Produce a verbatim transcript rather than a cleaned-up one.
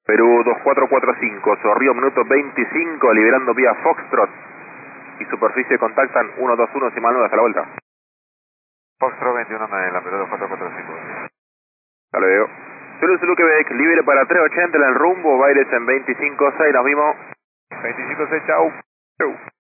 Perú dos cuatro cuatro cinco, Zorrillo minuto veinticinco, liberando vía Foxtrot. Y superficie contactan uno dos uno, si mal no, hasta la vuelta. Foxtrot veintiuno, me la Perú dos cuatro cuatro cinco. Hasta luego. Zulu Zulu Quebec, libre para trescientos ochenta en el rumbo, Baires en veinticinco seis, nos vimos. veinticinco seis, chau. Chau.